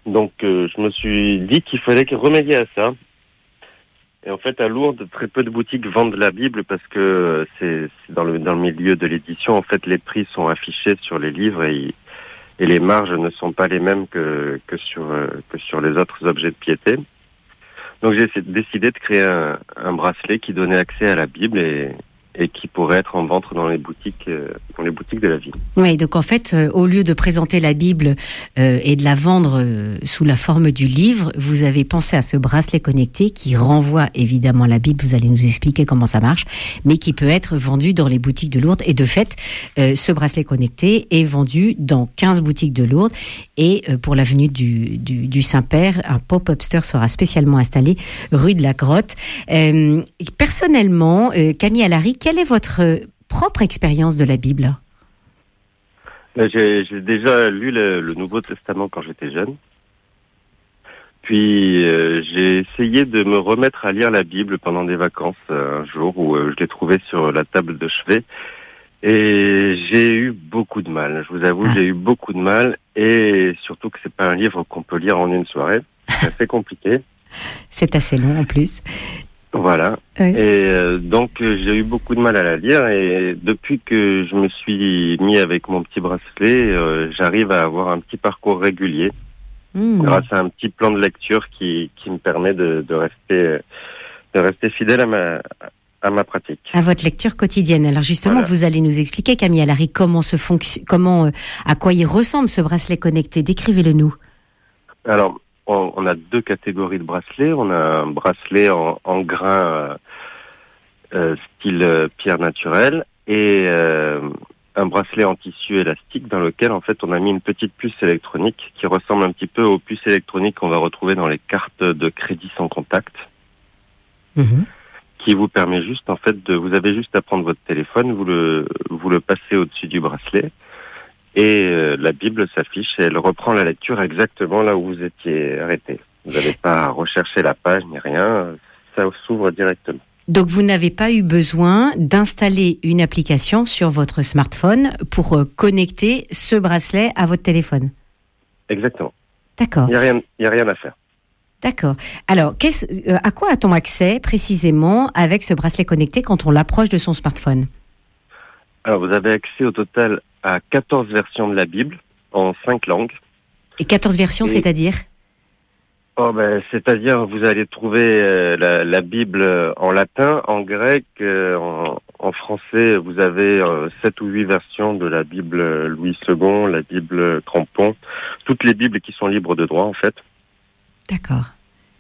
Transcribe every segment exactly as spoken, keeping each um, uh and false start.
Donc euh, je me suis dit qu'il fallait remédier à ça. Et en fait, à Lourdes, très peu de boutiques vendent la Bible parce que c'est, c'est dans le dans le milieu de l'édition. En fait, les prix sont affichés sur les livres et, et les marges ne sont pas les mêmes que que sur euh, que sur les autres objets de piété. Donc j'ai décidé de créer un, un bracelet qui donnait accès à la Bible et et qui pourrait être en vente dans les boutiques, euh, dans les boutiques de la ville. Oui, donc en fait, euh, au lieu de présenter la Bible euh, et de la vendre euh, sous la forme du livre, vous avez pensé à ce bracelet connecté qui renvoie évidemment à la Bible. Vous allez nous expliquer comment ça marche, mais qui peut être vendu dans les boutiques de Lourdes. Et de fait, euh, ce bracelet connecté est vendu dans quinze boutiques de Lourdes. Et euh, pour l'avenue du, du, du Saint-Père, un pop-up store sera spécialement installé rue de la Grotte. Euh, personnellement, euh, Camille Allary, quelle est votre propre expérience de la Bible ? J'ai, j'ai déjà lu le, le Nouveau Testament quand j'étais jeune. Puis euh, j'ai essayé de me remettre à lire la Bible pendant des vacances euh, un jour où euh, je l'ai trouvé sur la table de chevet. Et j'ai eu beaucoup de mal. Je vous avoue, ah. j'ai eu beaucoup de mal. Et surtout que c'est pas un livre qu'on peut lire en une soirée. C'est assez compliqué. C'est assez long en plus. Voilà. Oui. Et euh, donc euh, j'ai eu beaucoup de mal à la lire et depuis que je me suis mis avec mon petit bracelet, euh, j'arrive à avoir un petit parcours régulier mmh. grâce à un petit plan de lecture qui qui me permet de, de rester de rester fidèle à ma à ma pratique. À votre lecture quotidienne. Alors justement, voilà. Vous allez nous expliquer, Camille Allary, comment se fonction, comment euh, à quoi il ressemble ce bracelet connecté. Décrivez-le nous. Alors. On a deux catégories de bracelets. On a un bracelet en, en grain euh, euh, style euh, pierre naturelle et euh, un bracelet en tissu élastique dans lequel en fait on a mis une petite puce électronique qui ressemble un petit peu aux puces électroniques qu'on va retrouver dans les cartes de crédit sans contact, mmh. qui vous permet juste en fait de, vous avez juste à prendre votre téléphone, vous le vous le passez au-dessus du bracelet. Et euh, la Bible s'affiche et elle reprend la lecture exactement là où vous étiez arrêté. Vous n'avez pas à rechercher la page ni rien, ça s'ouvre directement. Donc vous n'avez pas eu besoin d'installer une application sur votre smartphone pour euh, connecter ce bracelet à votre téléphone. Exactement. D'accord. Il n'y a rien, il n'y a rien à faire. D'accord. Alors, qu'est-ce, euh, à quoi a-t-on accès précisément avec ce bracelet connecté quand on l'approche de son smartphone ? Alors vous avez accès au total à quatorze versions de la Bible en cinq langues. Et quatorze versions, Et... c'est-à-dire Oh ben, c'est-à-dire vous allez trouver euh, la, la Bible en latin, en grec, euh, en, en français. Vous avez euh, sept ou huit versions de la Bible Louis second, la Bible Crampon, toutes les Bibles qui sont libres de droit en fait. D'accord.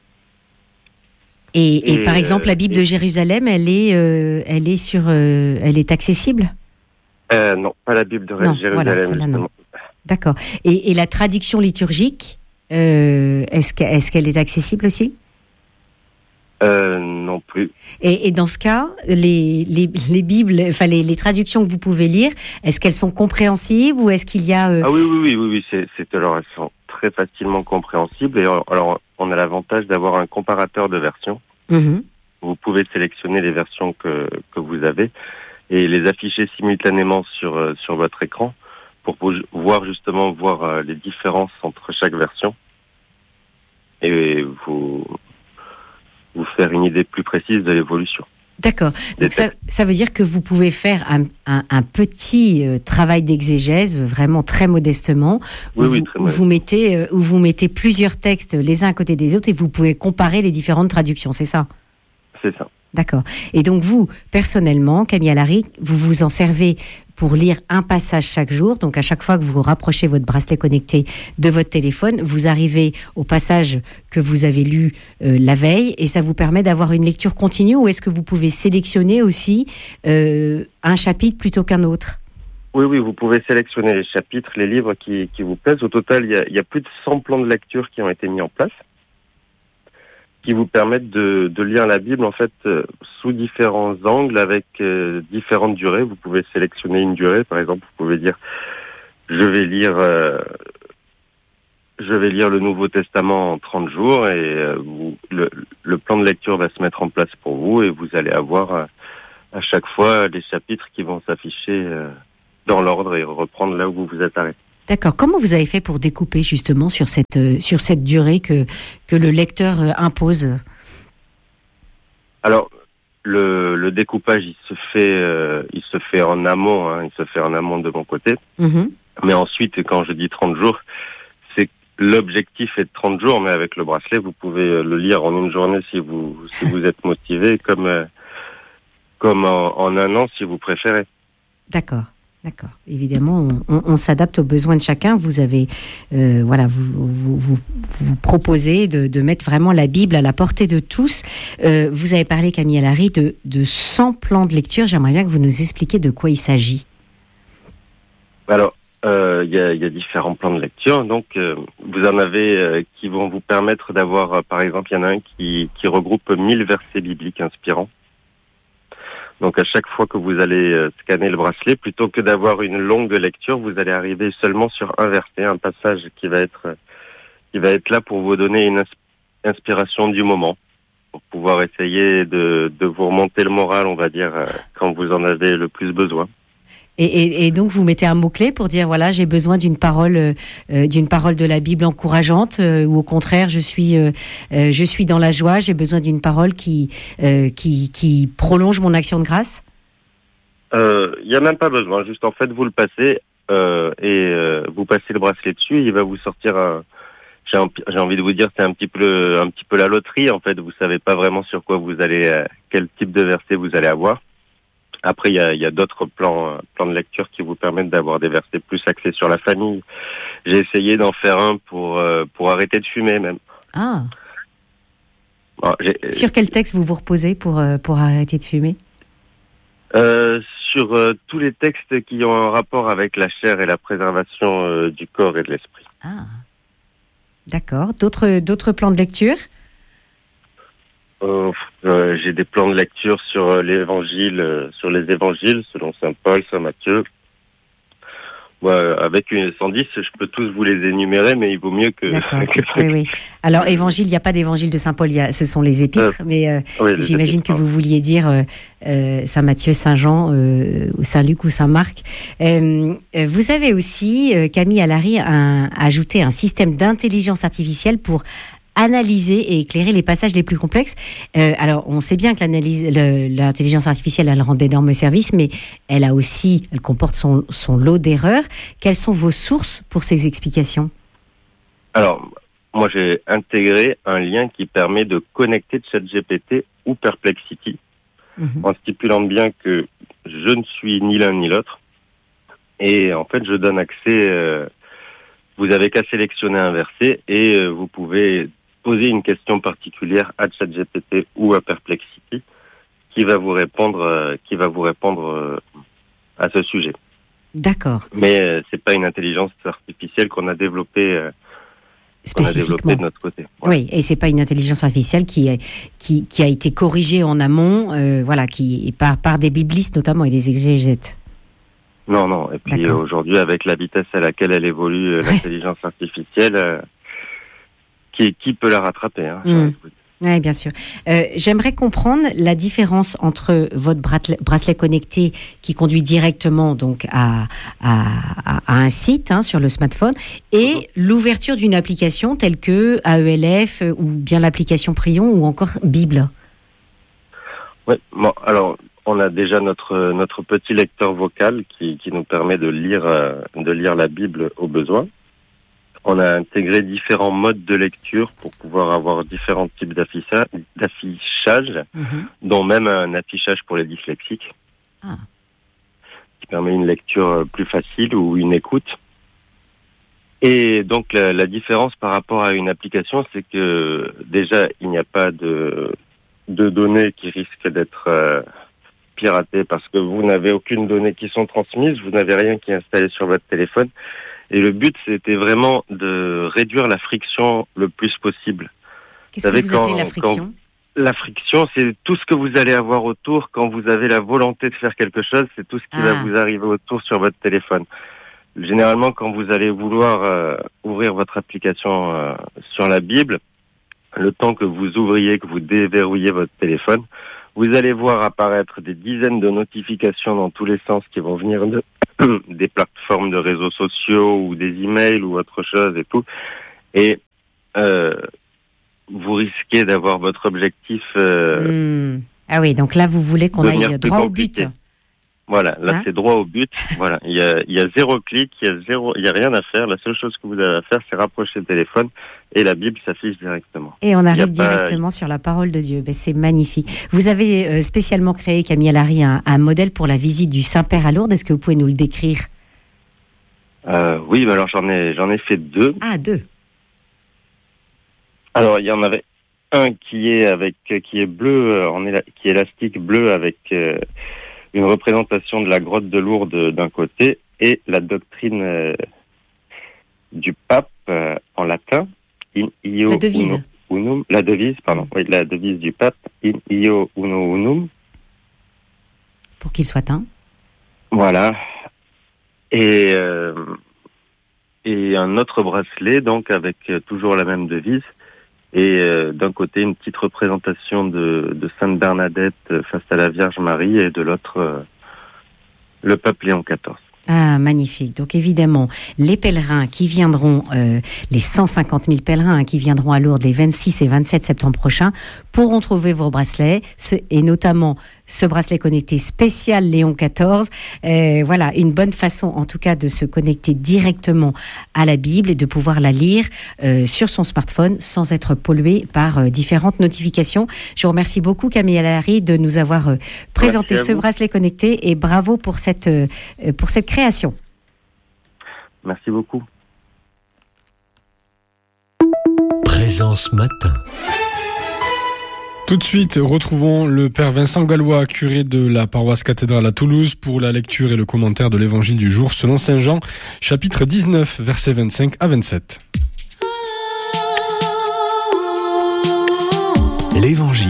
Et, et, et par exemple, euh, la Bible et... de Jérusalem, elle est, euh, elle est sur, euh, elle est accessible ? Euh, non, pas la Bible de non, Jérusalem. Voilà, non. D'accord. Et, et la traduction liturgique, euh, est-ce, que, est-ce qu'elle est accessible aussi ? euh, Non plus. Et, et dans ce cas, les, les, les Bibles, enfin les, les traductions que vous pouvez lire, est-ce qu'elles sont compréhensibles ou est-ce qu'il y a euh... Ah oui, oui, oui, oui, oui. C'est, c'est alors elles sont très facilement compréhensibles. Et alors, on a l'avantage d'avoir un comparateur de versions. Mm-hmm. Vous pouvez sélectionner les versions que que vous avez et les afficher simultanément sur euh, sur votre écran pour voir justement voir euh, les différences entre chaque version et vous vous faire une idée plus précise de l'évolution. D'accord. Donc ça, ça veut dire que vous pouvez faire un, un, un petit euh, travail d'exégèse, vraiment très modestement, où, oui, vous, oui, très où, vous mettez, euh, où vous mettez plusieurs textes les uns à côté des autres et vous pouvez comparer les différentes traductions, c'est ça ? C'est ça. D'accord. Et donc vous, personnellement, Camille Allary, vous vous en servez pour lire un passage chaque jour. Donc à chaque fois que vous rapprochez votre bracelet connecté de votre téléphone, vous arrivez au passage que vous avez lu euh, la veille et ça vous permet d'avoir une lecture continue ou est-ce que vous pouvez sélectionner aussi euh, un chapitre plutôt qu'un autre ? Oui, oui, vous pouvez sélectionner les chapitres, les livres qui, qui vous plaisent. Au total, il y a, il y a plus de cent plans de lecture qui ont été mis en place, qui vous permettent de, de lire la Bible en fait euh, sous différents angles avec euh, différentes durées. Vous pouvez sélectionner une durée, par exemple, vous pouvez dire je vais lire euh, je vais lire le Nouveau Testament en trente jours et euh, vous, le, le plan de lecture va se mettre en place pour vous et vous allez avoir euh, à chaque fois les chapitres qui vont s'afficher euh, dans l'ordre et reprendre là où vous vous êtes arrêté. D'accord. Comment vous avez fait pour découper justement sur cette, euh, sur cette durée que, que le lecteur euh, impose? Alors, le, le découpage, il se fait, euh, il se fait en amont, hein, il se fait en amont de mon côté. Mhm. Mais ensuite, quand je dis trente jours, c'est l'objectif est de trente jours, mais avec le bracelet, vous pouvez le lire en une journée si vous, si vous êtes motivé, comme, euh, comme en, en un an si vous préférez. D'accord. D'accord. Évidemment, on, on, on s'adapte aux besoins de chacun. Vous avez, euh, voilà, vous, vous, vous, vous proposez de, de mettre vraiment la Bible à la portée de tous. Euh, vous avez parlé, Camille Allary, de, de cent plans de lecture. J'aimerais bien que vous nous expliquiez de quoi il s'agit. Alors, il euh, y, a, y a différents plans de lecture. Donc, euh, vous en avez euh, qui vont vous permettre d'avoir, euh, par exemple, il y en a un qui, qui regroupe mille versets bibliques inspirants. Donc, à chaque fois que vous allez euh, scanner le bracelet, plutôt que d'avoir une longue lecture, vous allez arriver seulement sur un verset, un passage qui va être, euh, qui va être là pour vous donner une ins- inspiration du moment, pour pouvoir essayer de, de vous remonter le moral, on va dire, euh, quand vous en avez le plus besoin. Et, et, et donc, vous mettez un mot-clé pour dire, voilà, j'ai besoin d'une parole, euh, d'une parole de la Bible encourageante, euh, ou au contraire, je suis, euh, euh, je suis dans la joie, j'ai besoin d'une parole qui, euh, qui, qui prolonge mon action de grâce. Il euh, n'y a même pas besoin, juste en fait, vous le passez euh, et euh, vous passez le bracelet dessus, et il va vous sortir un... J'ai, un, j'ai envie de vous dire, c'est un petit peu, un petit peu la loterie, en fait. Vous savez pas vraiment sur quoi vous allez, euh, quel type de verset vous allez avoir. Après, il y a, y a d'autres plans, plans de lecture qui vous permettent d'avoir des versets plus axés sur la famille. J'ai essayé d'en faire un pour euh, pour arrêter de fumer même. Ah. Bon, j'ai, sur quel texte vous vous reposez pour euh, pour arrêter de fumer? euh, Sur euh, tous les textes qui ont un rapport avec la chair et la préservation euh, du corps et de l'esprit. Ah. D'accord. D'autres d'autres plans de lecture? Euh, euh, j'ai des plans de lecture sur euh, l'évangile, euh, sur les évangiles, selon saint Paul, saint Matthieu. Ouais, avec une cent dix, je peux tous vous les énumérer, mais il vaut mieux que... D'accord, que... oui, oui. Alors, évangile, il n'y a pas d'évangile de saint Paul, il y a, ce sont les épîtres, euh, mais euh, oui, les j'imagine épîtres, que vous vouliez dire euh, euh, saint Matthieu, saint Jean, euh, ou saint Luc ou saint Marc. Euh, vous avez aussi, euh, Camille Allary, un, ajouté un système d'intelligence artificielle pour analyser et éclairer les passages les plus complexes. Euh, alors, on sait bien que l'analyse, le, l'intelligence artificielle, elle rend d'énormes services, mais elle a aussi, elle comporte son, son lot d'erreurs. Quelles sont vos sources pour ces explications? Alors, moi, j'ai intégré un lien qui permet de connecter ChatGPT ou Perplexity, mmh. en stipulant bien que je ne suis ni l'un ni l'autre. Et en fait, je donne accès... Euh, vous avez qu'à sélectionner un verset et euh, vous pouvez poser une question particulière à ChatGPT ou à Perplexity qui va vous répondre, euh, qui va vous répondre euh, à ce sujet. D'accord. Mais euh, c'est pas une intelligence artificielle qu'on a développée, euh, qu'on a développée de notre côté. Ouais. Oui, et c'est pas une intelligence artificielle qui est, qui, qui a été corrigée en amont, euh, voilà, qui par par des biblistes notamment et des exégètes. Non, non. Et puis euh, aujourd'hui, avec la vitesse à laquelle elle évolue, euh, ouais. l'intelligence artificielle. Euh, Qui, qui peut la rattraper hein, mmh. Oui, bien sûr. Euh, j'aimerais comprendre la différence entre votre bracelet connecté qui conduit directement donc à, à, à un site hein, sur le smartphone et mmh. l'ouverture d'une application telle que A E L F ou bien l'application Prion ou encore Bible. Oui, bon, alors on a déjà notre notre petit lecteur vocal qui, qui nous permet de lire euh, de lire la Bible au besoin. On a intégré différents modes de lecture pour pouvoir avoir différents types d'affichage, d'affichage mmh. dont même un affichage pour les dyslexiques, ah. qui permet une lecture plus facile ou une écoute. Et donc la, la différence par rapport à une application, c'est que déjà il n'y a pas de, de données qui risquent d'être euh, piratées parce que vous n'avez aucune donnée qui sont transmises, vous n'avez rien qui est installé sur votre téléphone. Et le but, c'était vraiment de réduire la friction le plus possible. Qu'est-ce vous savez, que vous quand, appelez la friction ? La friction, c'est tout ce que vous allez avoir autour quand vous avez la volonté de faire quelque chose. C'est tout ce qui ah. va vous arriver autour sur votre téléphone. Généralement, quand vous allez vouloir euh, ouvrir votre application euh, sur la Bible, le temps que vous ouvriez, que vous déverrouillez votre téléphone, vous allez voir apparaître des dizaines de notifications dans tous les sens qui vont venir de des plateformes de réseaux sociaux ou des emails ou autre chose et tout. Et euh, vous risquez d'avoir votre objectif. Euh, mmh. Ah oui, donc là, vous voulez qu'on aille droit compliqué. au but. Voilà, là hein c'est droit au but. Voilà, il y a, il y a zéro clic, il y a zéro, il y a rien à faire. La seule chose que vous avez à faire, c'est rapprocher le téléphone et la Bible s'affiche directement. Et on arrive pas... directement sur la parole de Dieu. Ben, c'est magnifique. Vous avez euh, spécialement créé, Camille Allary, un, un modèle pour la visite du Saint-Père à Lourdes. Est-ce que vous pouvez nous le décrire ? euh, Oui, ben alors j'en ai, j'en ai fait deux. Ah, deux. Alors il y en avait un qui est avec, qui est bleu, en éla... qui est élastique bleu avec. Euh... une représentation de la grotte de Lourdes d'un côté et la doctrine euh, du pape euh, en latin, in io la devise. uno unum, la devise, pardon, oui, la devise du pape, in io uno unum. Pour qu'il soit un. Voilà. Et, euh, et un autre bracelet, donc avec euh, toujours la même devise. Et euh, d'un côté, une petite représentation de, de Sainte Bernadette face à la Vierge Marie, et de l'autre, euh, le pape Léon quatorze. Ah, magnifique. Donc évidemment, les pèlerins qui viendront, euh, les cent cinquante mille pèlerins hein, qui viendront à Lourdes les vingt-six et vingt-sept septembre prochains, pourront trouver vos bracelets, ce, et notamment ce bracelet connecté spécial Léon quatorze. Euh, voilà, une bonne façon en tout cas de se connecter directement à la Bible et de pouvoir la lire euh, sur son smartphone sans être pollué par euh, différentes notifications. Je vous remercie beaucoup Camille Allary de nous avoir euh, présenté ce bracelet connecté et bravo pour cette, euh, pour cette création. Merci beaucoup. Présence matin. Tout de suite, retrouvons le Père Vincent Gallois, curé de la paroisse cathédrale à Toulouse, pour la lecture et le commentaire de l'évangile du jour selon saint Jean, chapitre dix-neuf, versets vingt-cinq à vingt-sept. L'évangile.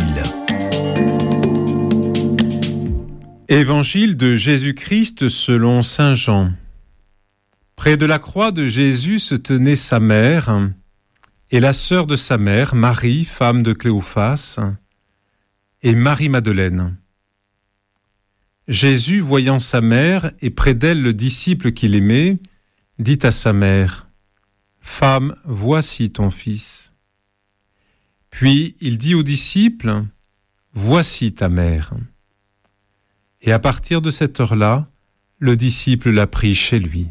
Évangile de Jésus-Christ selon saint Jean. Près de la croix de Jésus se tenait sa mère et la sœur de sa mère, Marie, femme de Cléophas, et Marie-Madeleine. Jésus, voyant sa mère et près d'elle le disciple qu'il aimait, dit à sa mère, « Femme, voici ton fils. » Puis il dit au disciple, « Voici ta mère. » Et à partir de cette heure-là, le disciple l'a pris chez lui.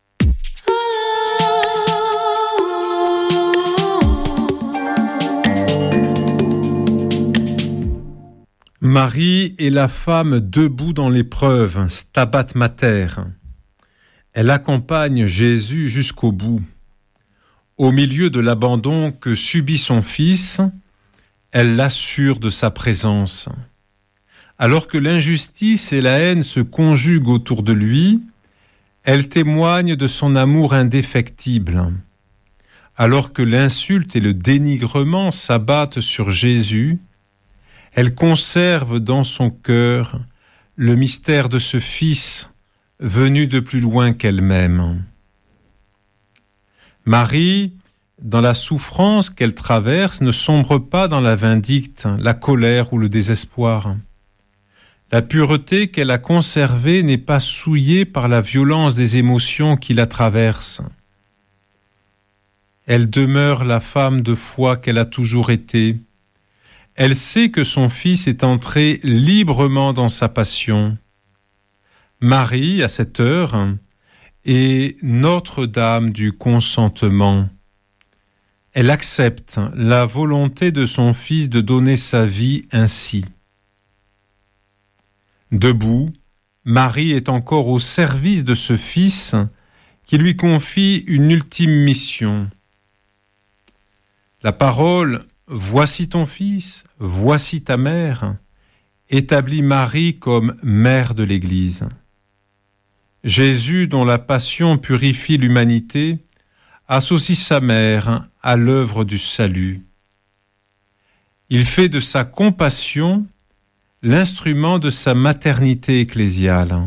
Marie est la femme debout dans l'épreuve, Stabat Mater. Elle accompagne Jésus jusqu'au bout. Au milieu de l'abandon que subit son fils, elle l'assure de sa présence. Alors que l'injustice et la haine se conjuguent autour de lui, elle témoigne de son amour indéfectible. Alors que l'insulte et le dénigrement s'abattent sur Jésus, elle conserve dans son cœur le mystère de ce Fils venu de plus loin qu'elle-même. Marie, dans la souffrance qu'elle traverse, ne sombre pas dans la vindicte, la colère ou le désespoir. La pureté qu'elle a conservée n'est pas souillée par la violence des émotions qui la traversent. Elle demeure la femme de foi qu'elle a toujours été. Elle sait que son fils est entré librement dans sa passion. Marie, à cette heure, est Notre-Dame du consentement. Elle accepte la volonté de son fils de donner sa vie ainsi. Debout, Marie est encore au service de ce fils qui lui confie une ultime mission. La parole « Voici ton fils, voici ta mère » établit Marie comme mère de l'Église. Jésus, dont la passion purifie l'humanité, associe sa mère à l'œuvre du salut. Il fait de sa compassion l'instrument de sa maternité ecclésiale.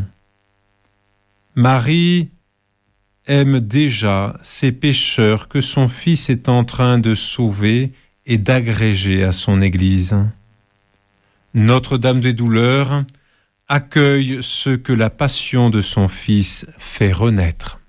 Marie aime déjà ces pécheurs que son Fils est en train de sauver et d'agréger à son Église. Notre-Dame des douleurs accueille ce que la passion de son Fils fait renaître.